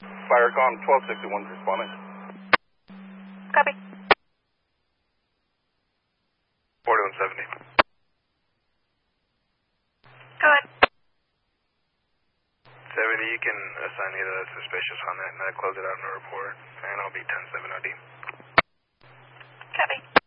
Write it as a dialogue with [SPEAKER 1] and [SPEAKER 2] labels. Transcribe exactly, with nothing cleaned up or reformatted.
[SPEAKER 1] Firecom twelve sixty-one responding.
[SPEAKER 2] Copy.
[SPEAKER 3] forty-one seventy.
[SPEAKER 2] Go ahead.
[SPEAKER 3] seventy, you can assign me to that suspicious on that, and I close it out in the report, and I'll be ten seven O D.
[SPEAKER 2] Copy.